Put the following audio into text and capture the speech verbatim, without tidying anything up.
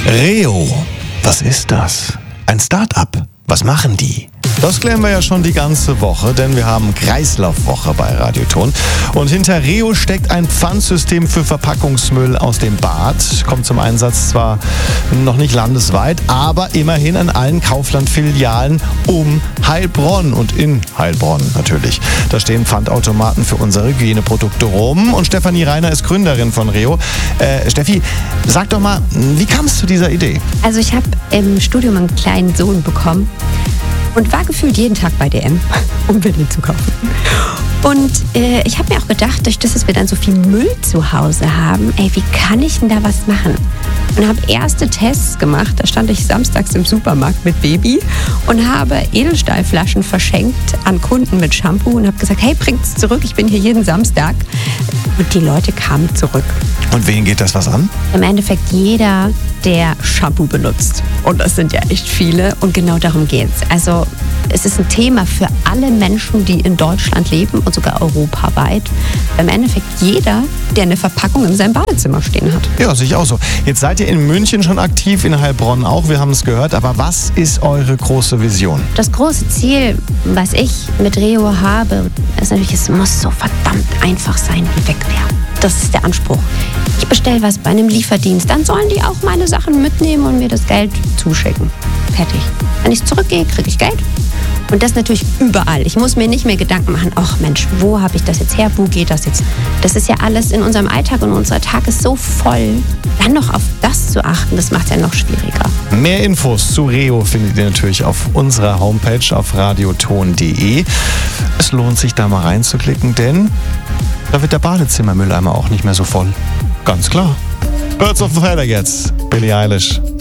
Reo, was ist das? Ein Start-up. Was machen die? Das klären wir ja schon die ganze Woche, denn wir haben Kreislaufwoche bei Radioton. Und hinter Reo steckt ein Pfandsystem für Verpackungsmüll aus dem Bad. Kommt zum Einsatz zwar noch nicht landesweit, aber immerhin an allen Kaufland-Filialen um Heilbronn und in Heilbronn natürlich. Da stehen Pfandautomaten für unsere Hygieneprodukte rum. Und Stefanie Reiner ist Gründerin von Reo. Äh, Steffi, sag doch mal, wie kam es zu dieser Idee? Also ich habe im Studium einen kleinen Sohn bekommen. Und war gefühlt jeden Tag bei D M, um Windeln zu kaufen. Und äh, ich habe mir auch gedacht, durch das, dass wir dann so viel Müll zu Hause haben, ey, wie kann ich denn da was machen? Und habe erste Tests gemacht. Da stand ich samstags im Supermarkt mit Baby und habe Edelstahlflaschen verschenkt an Kunden mit Shampoo und habe gesagt, hey, bringt's zurück, ich bin hier jeden Samstag. Und die Leute kamen zurück. Und wen geht das was an? Im Endeffekt jeder, der Shampoo benutzt. Und das sind ja echt viele. Und genau darum geht's. Also es ist ein Thema für alle Menschen, die in Deutschland leben und sogar europaweit. Im Endeffekt jeder, der eine Verpackung in seinem Badezimmer stehen hat. Ja, sehe ich auch so. Jetzt seid ihr in München schon aktiv, in Heilbronn auch. Wir haben es gehört. Aber was ist eure große Vision? Das große Ziel, was ich mit Reo habe, ist natürlich, es muss so verdammt einfach sein wie wegwerfen. Das ist der Anspruch. Ich bestelle was bei einem Lieferdienst, dann sollen die auch meine Sachen mitnehmen und mir das Geld zuschicken. Fertig. Wenn ich zurückgehe, kriege ich Geld. Und das natürlich überall. Ich muss mir nicht mehr Gedanken machen, ach Mensch, wo habe ich das jetzt her, wo geht das jetzt? Das ist ja alles in unserem Alltag und unser Tag ist so voll. Dann noch auf das zu achten, das macht es ja noch schwieriger. Mehr Infos zu Reo findet ihr natürlich auf unserer Homepage auf radioton punkt de. Es lohnt sich da mal reinzuklicken, denn da wird der Badezimmermülleimer auch nicht mehr so voll. Ganz klar. Birds of the Feather jetzt. Billie Eilish.